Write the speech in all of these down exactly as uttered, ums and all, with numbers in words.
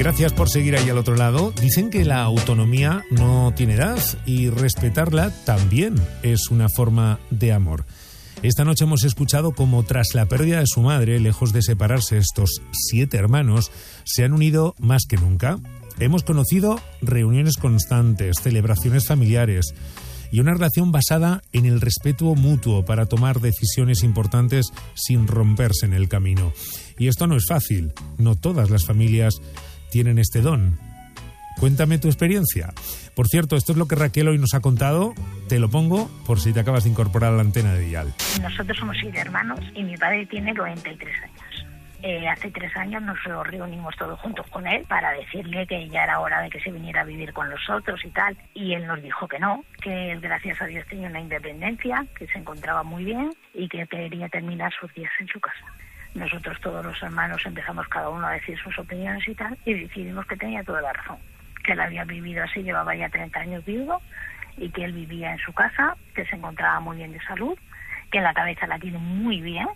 Gracias por seguir ahí al otro lado. Dicen que la autonomía no tiene edad y respetarla también es una forma de amor. Esta noche hemos escuchado cómo tras la pérdida de su madre, lejos de separarse, estos siete hermanos se han unido más que nunca. Hemos conocido reuniones constantes, celebraciones familiares y una relación basada en el respeto mutuo para tomar decisiones importantes sin romperse en el camino. Y esto no es fácil. No todas las familias tienen este don. Cuéntame tu experiencia. Por cierto, esto es lo que Raquel hoy nos ha contado. Te lo pongo por si te acabas de incorporar a la antena de Dial. Nosotros somos siete hermanos y mi padre tiene noventa y tres años. Eh, hace tres años nos reunimos todos juntos con él para decirle que ya era hora de que se viniera a vivir con nosotros y tal. Y él nos dijo que no, que él, gracias a Dios, tenía una independencia, que se encontraba muy bien y que quería terminar sus días en su casa. Nosotros todos los hermanos empezamos cada uno a decir sus opiniones y tal, y decidimos que tenía toda la razón, que él había vivido así, llevaba ya treinta años vivo, y que él vivía en su casa, que se encontraba muy bien de salud, que la cabeza la tiene muy bien,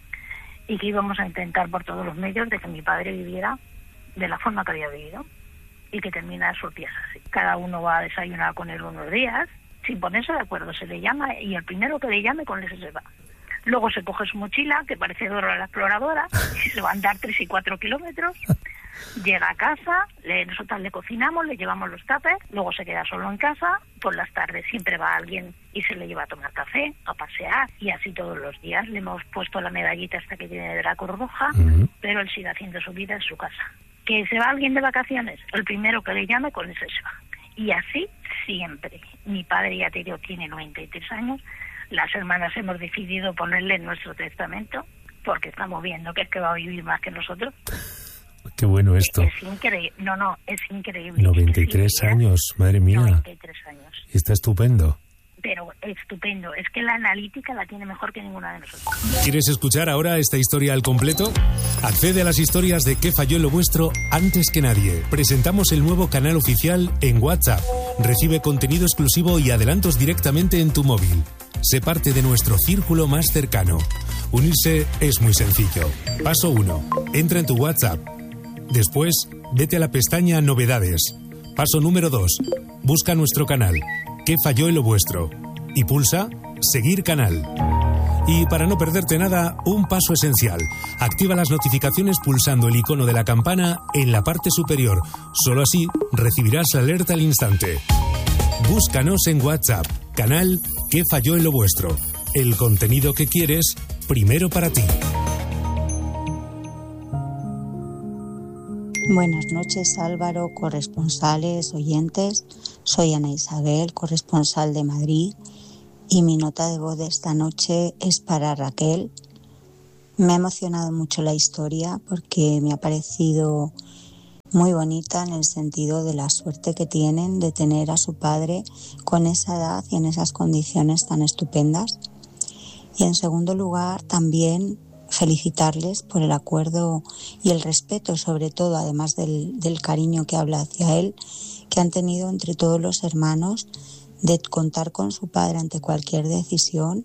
y que íbamos a intentar por todos los medios de que mi padre viviera de la forma que había vivido, y que terminara sus días así. Cada uno va a desayunar con él unos días, sin ponerse de acuerdo, se le llama, y el primero que le llame con ese se va. Luego se coge su mochila, que parece Dora la exploradora, y se va a andar tres y cuatro kilómetros. Llega a casa, le, nosotros le cocinamos, le llevamos los tuppers, luego se queda solo en casa. Por las tardes siempre va alguien y se le lleva a tomar café, a pasear, y así todos los días. Le hemos puesto la medallita hasta que tiene de la Cruz Roja, uh-huh. Pero él sigue haciendo su vida en su casa. ¿Que se va alguien de vacaciones? El primero que le llame, con ese se va. Y así siempre. Mi padre, ya te digo, tiene noventa y tres años. Las hermanas hemos decidido ponerle en nuestro testamento porque estamos viendo que es que va a vivir más que nosotros. Qué bueno esto. Es increíble. No, no, es increíble. noventa y tres años, madre mía. noventa y tres años. Está estupendo. Pero estupendo. Es que la analítica la tiene mejor que ninguna de nosotros. ¿Quieres escuchar ahora esta historia al completo? Accede a las historias de ¿Qué falló en lo vuestro? Antes que nadie. Presentamos el nuevo canal oficial en WhatsApp. Recibe contenido exclusivo y adelantos directamente en tu móvil. Sé parte de nuestro círculo más cercano. Unirse es muy sencillo. Paso uno. Entra en tu WhatsApp. Después, vete a la pestaña Novedades. Paso número dos. Busca nuestro canal. ¿Qué falló en lo vuestro? Y pulsa Seguir canal. Y para no perderte nada, un paso esencial. Activa las notificaciones pulsando el icono de la campana en la parte superior. Solo así recibirás la alerta al instante. Búscanos en WhatsApp. Canal ¿Qué falló en lo vuestro? El contenido que quieres, primero para ti. Buenas noches, Álvaro, corresponsales, oyentes. Soy Ana Isabel, corresponsal de Madrid, y mi nota de voz de esta noche es para Raquel. Me ha emocionado mucho la historia porque me ha parecido muy bonita en el sentido de la suerte que tienen de tener a su padre con esa edad y en esas condiciones tan estupendas. Y en segundo lugar, también felicitarles por el acuerdo y el respeto, sobre todo, además del, del cariño que habla hacia él, que han tenido entre todos los hermanos, de contar con su padre ante cualquier decisión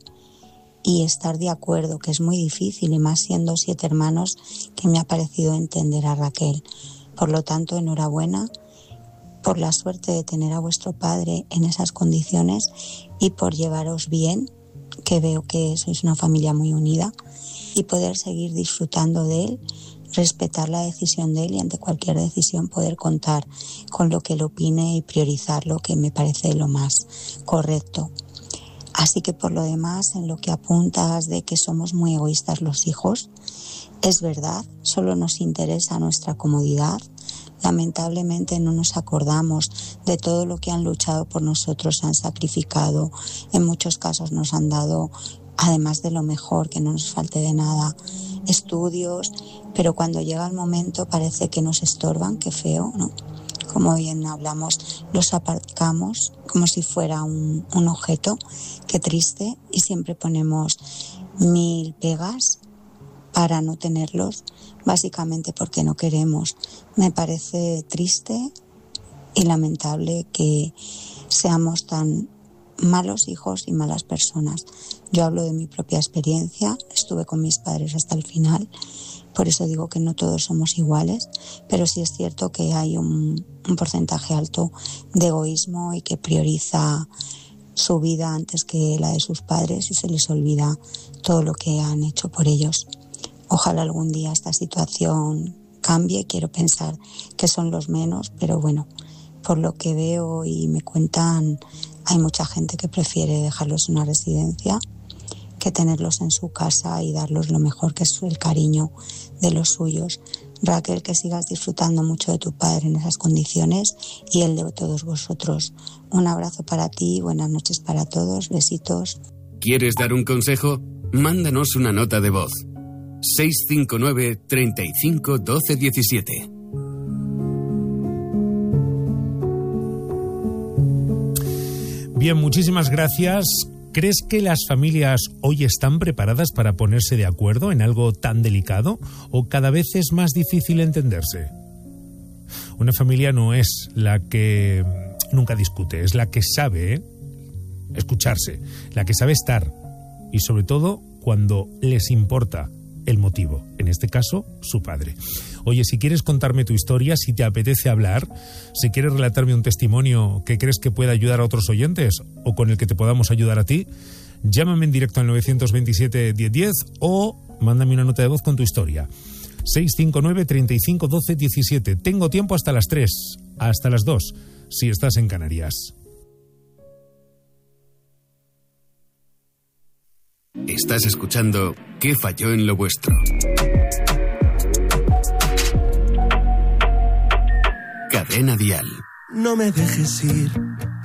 y estar de acuerdo, que es muy difícil, y más siendo siete hermanos, que me ha parecido entender a Raquel. Por lo tanto, enhorabuena por la suerte de tener a vuestro padre en esas condiciones y por llevaros bien, que veo que sois una familia muy unida, y poder seguir disfrutando de él, respetar la decisión de él y ante cualquier decisión poder contar con lo que él opine y priorizar lo que me parece lo más correcto. Así que por lo demás, en lo que apuntas de que somos muy egoístas los hijos, es verdad, solo nos interesa nuestra comodidad. Lamentablemente no nos acordamos de todo lo que han luchado por nosotros, han sacrificado, en muchos casos nos han dado, además de lo mejor, que no nos falte de nada, estudios, pero cuando llega el momento parece que nos estorban, qué feo, ¿no? Como bien hablamos, los aparcamos como si fuera un, un objeto, qué triste, y siempre ponemos mil pegas para no tenerlos, básicamente porque no queremos. Me parece triste y lamentable que seamos tan malos hijos y malas personas. Yo hablo de mi propia experiencia, estuve con mis padres hasta el final Por eso digo que no todos somos iguales, pero sí es cierto que hay un, un porcentaje alto de egoísmo y que prioriza su vida antes que la de sus padres y se les olvida todo lo que han hecho por ellos. Ojalá algún día esta situación cambie, quiero pensar que son los menos, pero bueno, por lo que veo y me cuentan, hay mucha gente que prefiere dejarlos en una residencia que tenerlos en su casa y darlos lo mejor, que es el cariño de los suyos. Raquel, que sigas disfrutando mucho de tu padre en esas condiciones y el de todos vosotros. Un abrazo para ti, buenas noches para todos, besitos. ¿Quieres dar un consejo? Mándanos una nota de voz. seis cinco nueve, treinta y cinco, doce diecisiete. Bien, muchísimas gracias. ¿Crees que las familias hoy están preparadas para ponerse de acuerdo en algo tan delicado o cada vez es más difícil entenderse? Una familia no es la que nunca discute, es la que sabe ¿eh? escucharse, la que sabe estar y sobre todo cuando les importa el motivo, en este caso, su padre. Oye, si quieres contarme tu historia, si te apetece hablar, si quieres relatarme un testimonio que crees que pueda ayudar a otros oyentes o con el que te podamos ayudar a ti, llámame en directo al nueve dos siete, diez diez o mándame una nota de voz con tu historia. seis cinco nueve, treinta y cinco, doce diecisiete. Tengo tiempo hasta las tres, hasta las dos, si estás en Canarias. Estás escuchando ¿Qué falló en lo vuestro? Cadena Dial. No me dejes ir,